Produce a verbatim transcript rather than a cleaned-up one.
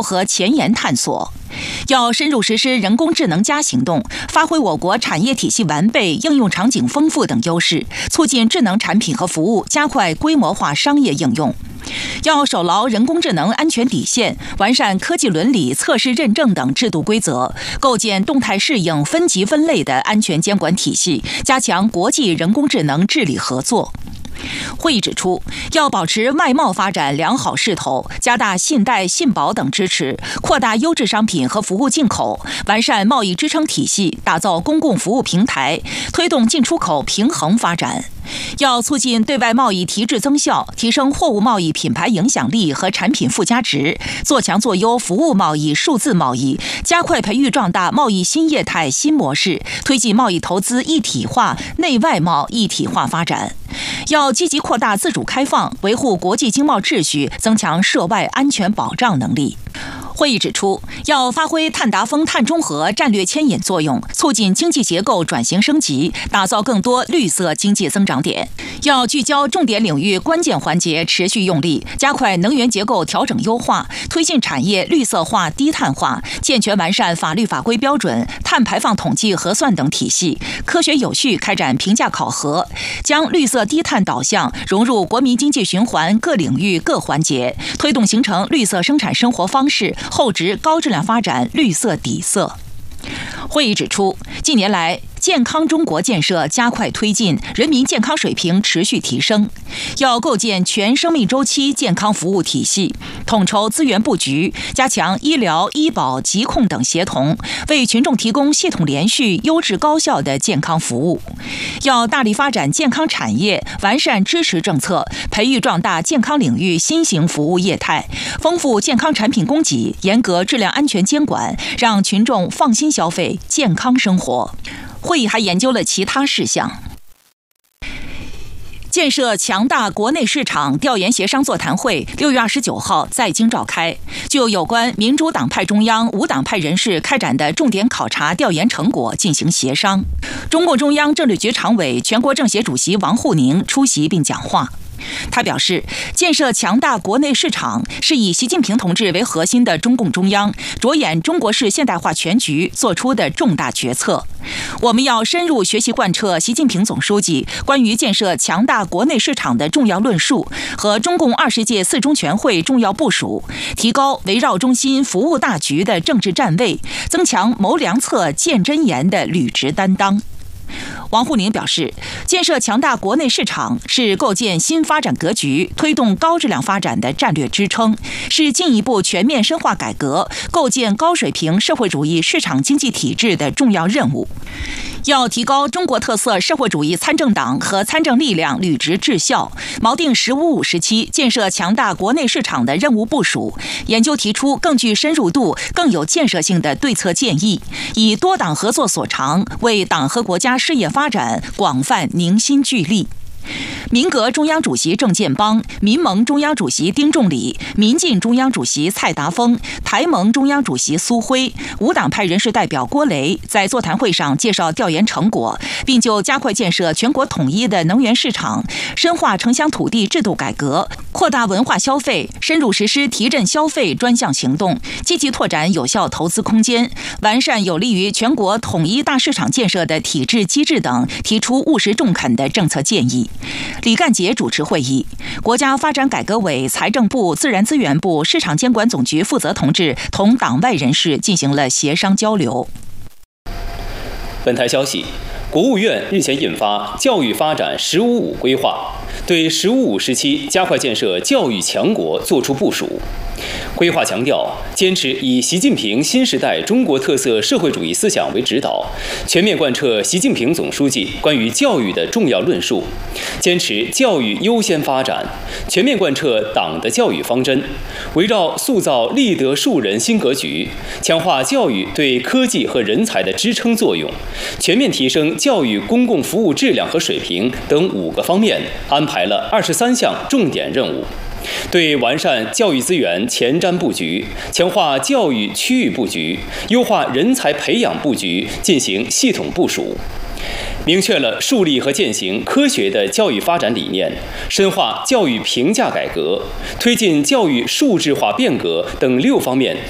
究和前沿探索。要深入实施人工智能加行动，发挥我国产业体系完备、应用场景丰富等优势，促进智能产品和服务加快规模化商业应用。要守牢人工智能安全底线，完善科技伦理、测试认证等制度规则，构建动态适应、分级分类的安全监管体系，加强国际人工智能治理合作。会议指出，要保持外贸发展良好势头，加大信贷、信保等支持，扩大优质商品和服务进口，完善贸易支撑体系，打造公共服务平台，推动进出口平衡发展。要促进对外贸易提质增效，提升货物贸易品牌影响力和产品附加值，做强做优服务贸易、数字贸易，加快培育壮大贸易新业态新模式，推进贸易投资一体化、内外贸一体化发展。要积极扩大自主开放，维护国际经贸秩序，增强涉外安全保障能力。会议指出，要发挥碳达峰、碳中和战略牵引作用，促进经济结构转型升级，打造更多绿色经济增长点。要聚焦重点领域、关键环节，持续用力，加快能源结构调整优化，推进产业绿色化、低碳化，健全完善法律法规标准、碳排放统计核算等体系，科学有序开展评价考核，将绿色低碳导向融入国民经济循环各领域各环节，推动形成绿色生产生活方式，厚植高质量发展绿色底色。会议指出，近年来健康中国建设加快推进，人民健康水平持续提升。要构建全生命周期健康服务体系，统筹资源布局，加强医疗、医保、疾控等协同，为群众提供系统连续、优质高效的健康服务。要大力发展健康产业，完善支持政策，培育壮大健康领域新型服务业态，丰富健康产品供给，严格质量安全监管，让群众放心消费、健康生活。会议还研究了其他事项。建设强大国内市场调研协商座谈会六月二十九号在京召开，就有关民主党派中央、无党派人士开展的重点考察调研成果进行协商。中共中央政治局常委、全国政协主席王沪宁出席并讲话。他表示，建设强大国内市场是以习近平同志为核心的中共中央着眼中国式现代化全局做出的重大决策。我们要深入学习贯彻习近平总书记关于建设强大国内市场的重要论述和中共二十届四中全会重要部署，提高围绕中心服务大局的政治站位，增强谋良策、见真言的履职担当。王沪宁表示，建设强大国内市场是构建新发展格局、推动高质量发展的战略支撑，是进一步全面深化改革、构建高水平社会主义市场经济体制的重要任务。要提高中国特色社会主义参政党和参政力量履职治效，锚定“十五五”时期建设强大国内市场的任务部署，研究提出更具深入度、更有建设性的对策建议，以多党合作所长，为党和国家事业发展广泛凝心聚力。民革中央主席郑建邦、民盟中央主席丁仲礼、民进中央主席蔡达峰、台盟中央主席苏辉、无党派人士代表郭雷在座谈会上介绍调研成果，并就加快建设全国统一的能源市场、深化城乡土地制度改革、扩大文化消费、深入实施提振消费专项行动、积极拓展有效投资空间、完善有利于全国统一大市场建设的体制机制等，提出务实中肯的政策建议。李干杰主持会议，国家发展改革委、财政部、自然资源部、市场监管总局负责同志同党外人士进行了协商交流。 本台消息，国务院日前印发《教育发展“十五五”规划》，对“十五五”时期加快建设教育强国作出部署。规划强调，坚持以习近平新时代中国特色社会主义思想为指导，全面贯彻习近平总书记关于教育的重要论述，坚持教育优先发展，全面贯彻党的教育方针，围绕塑造立德树人新格局，强化教育对科技和人才的支撑作用，全面提升教育公共服务质量和水平等五个方面，安排了二十三项重点任务。对完善教育资源前瞻布局、强化教育区域布局、优化人才培养布局进行系统部署，明确了树立和践行科学的教育发展理念，深化教育评价改革，推进教育数质化变革等六方面